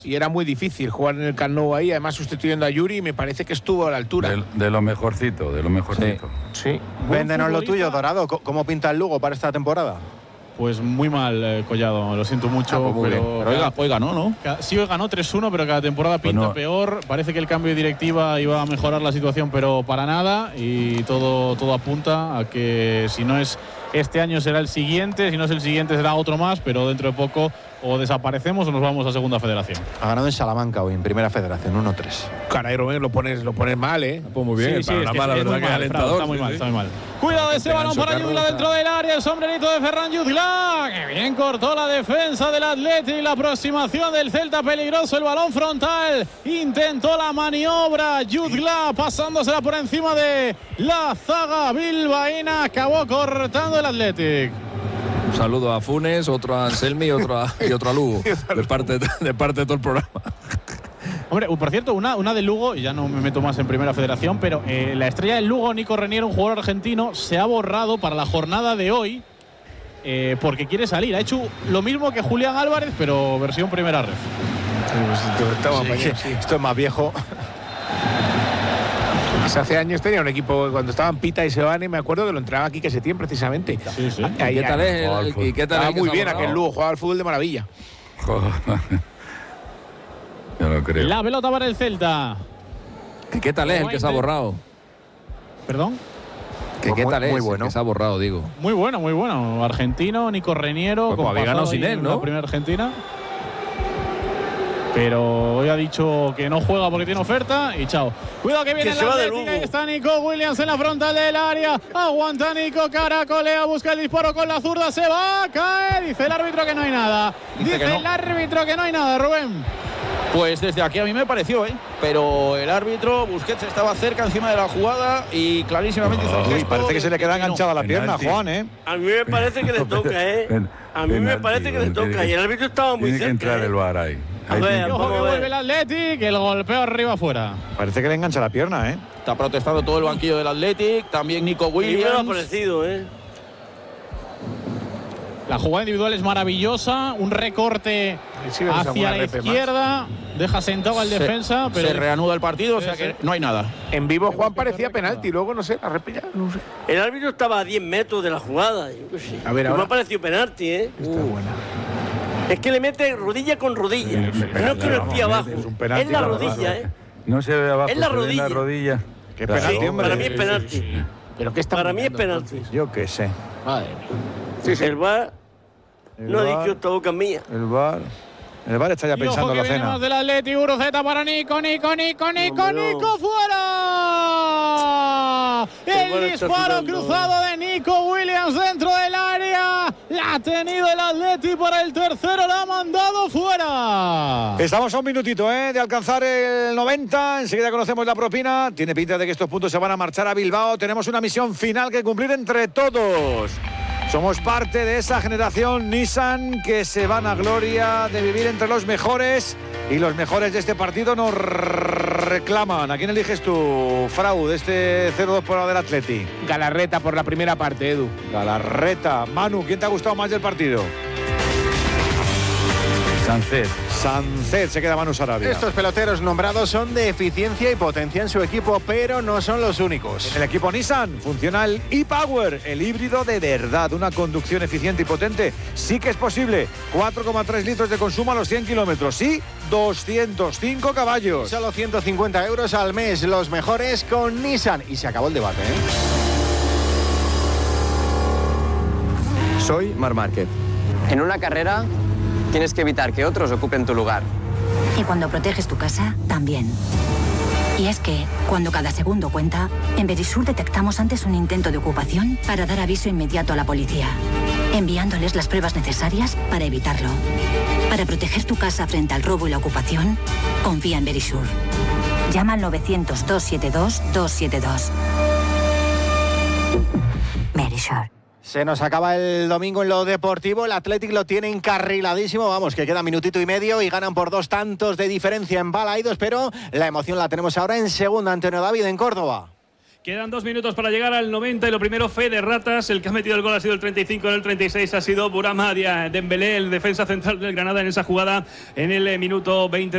y era muy difícil jugar en el Camp Nou ahí, además sustituyendo a Yuri, y me parece que estuvo a la altura. De lo mejorcito, de lo mejorcito. Sí. Véndenos lo tuyo, Dorado. ¿Cómo pinta el Lugo para esta temporada? Pues muy mal, Collado, lo siento mucho, pero hoy ganó, ¿no? Sí, hoy ganó 3-1, pero cada temporada pinta peor. Parece que el cambio de directiva iba a mejorar la situación, pero para nada, y todo apunta a que si no es este año será el siguiente, si no es el siguiente será otro más, pero dentro de poco o desaparecemos o nos vamos a Segunda Federación. Ha ganado en Salamanca hoy, en Primera Federación, 1-3. Caray, Rubén, lo pones mal, ¿eh? Pues muy bien, sí, la verdad que es alentador. Está muy mal, está muy mal. Cuidado de ese balón para Jutgla dentro del área, el sombrerito de Ferran Jutgla, que bien cortó la defensa del Athletic, la aproximación del Celta peligroso, el balón frontal, intentó la maniobra, Jutgla pasándosela por encima de la zaga bilbaína, acabó cortando el Athletic. Un saludo a Funes, otro a Anselmi y otro a Lugo, de parte de todo el programa. Hombre, por cierto, una de Lugo, y ya no me meto más en Primera Federación, pero la estrella del Lugo, Nico Reniero, un jugador argentino, se ha borrado para la jornada de hoy porque quiere salir. Ha hecho lo mismo que Julián Álvarez, pero versión Primera Ref. Esto es más viejo. Hace años tenía un equipo, cuando estaban Pita y Sebane, me acuerdo que lo entrenaba aquí que Setién precisamente. Sí. ¿Qué tal es? Estaba muy bien aquel Lugo, jugaba al fútbol de maravilla. Yo no creo. La pelota para el Celta. ¿Qué tal es el que se ha borrado? ¿Perdón? ¿Qué tal es muy bueno. el que se ha borrado, digo? Muy bueno. Argentino, Nico Reniero. Pues había ganado sin él, ¿no? La primera Argentina. Pero hoy ha dicho que no juega porque tiene oferta y chao. Cuidado que viene el Atlético. Ahí está Nico Williams en la frontal del área. Aguanta Nico, caracolea, busca el disparo con la zurda. Se va, cae. Dice el árbitro que no hay nada. Dice el árbitro que no hay nada, Rubén. Pues desde aquí a mí me pareció, pero el árbitro, Busquets, estaba cerca encima de la jugada y clarísimamente hizo el gesto. Parece que se le queda enganchada la pierna, Juan, A mí me parece que le toca, A mí me parece que le toca y el árbitro estaba muy cerca. Tiene que entrar el VAR ahí. Ojo que vuelve el Athletic, el golpeo arriba afuera. Parece que le engancha la pierna, Está protestando todo el banquillo del Athletic, también Nico Williams. Y me ha parecido, La jugada individual es maravillosa, un recorte hacia la izquierda, deja sentado al defensa, pero se reanuda el partido, o sea que no hay nada. En vivo Juan parecía penalti, luego no sé, la repilla, no sé. El árbitro estaba a 10 metros de la jugada. A ver, ahora. Me ha parecido penalti, Está buena. Es que le mete rodilla con rodilla. No es con el pie abajo. Es la rodilla, No se ve abajo, es la rodilla. Qué penalti, hombre. Para mí es penalti. Sí. ¿Pero qué está Para mí es penalti. entonces? Yo qué sé. Madre mía. El VAR no ha dicho esta boca mía. El VAR está ya pensando en la cena. Del Atleti, Guruceta para Nico, fuera. El disparo cruzado de Nico Williams dentro del área. La ha tenido el Atleti para el tercero, la ha mandado fuera. Estamos a un minutito de alcanzar el 90. Enseguida conocemos la propina. Tiene pinta de que estos puntos se van a marchar a Bilbao. Tenemos una misión final que cumplir entre todos. Somos parte de esa generación Nissan que se van a gloria de vivir entre los mejores, y los mejores de este partido nos reclaman. ¿A quién eliges tú, Frau, de este 0-2 por del Atleti? Galarreta por la primera parte, Edu. Galarreta. Manu, ¿quién te ha gustado más del partido? Sancet, se queda Manu Sarabia. Estos peloteros nombrados son de eficiencia y potencia en su equipo, pero no son los únicos. En el equipo Nissan funciona el e-Power, el híbrido de verdad, una conducción eficiente y potente. Sí que es posible. 4,3 litros de consumo a los 100 kilómetros. Sí, 205 caballos. Solo 150 euros al mes, los mejores con Nissan. Y se acabó el debate, Soy Marc Márquez. En una carrera tienes que evitar que otros ocupen tu lugar. Y cuando proteges tu casa, también. Y es que, cuando cada segundo cuenta, en Verisur detectamos antes un intento de ocupación para dar aviso inmediato a la policía, enviándoles las pruebas necesarias para evitarlo. Para proteger tu casa frente al robo y la ocupación, confía en Verisur. Llama al 900-272-272. Verisur. Se nos acaba el domingo en lo deportivo. El Athletic lo tiene encarriladísimo. Vamos, que queda minutito y medio y ganan por 2 tantos de diferencia en Balaidos, pero la emoción la tenemos ahora en segunda. Antonio David en Córdoba. Quedan 2 minutos para llegar al 90 y lo primero, fe de ratas. El que ha metido el gol ha sido el 35, en el 36 ha sido Bourama Dembélé, el defensa central del Granada en esa jugada en el minuto 20.